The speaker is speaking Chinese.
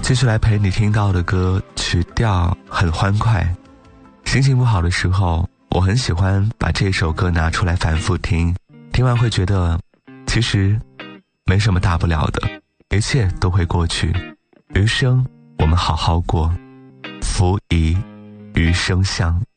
继续来陪你听到的歌曲调很欢快，心情不好的时候，我很喜欢把这首歌拿出来反复听，听完会觉得其实没什么大不了的，一切都会过去，余生我们好好过，福宜余生相。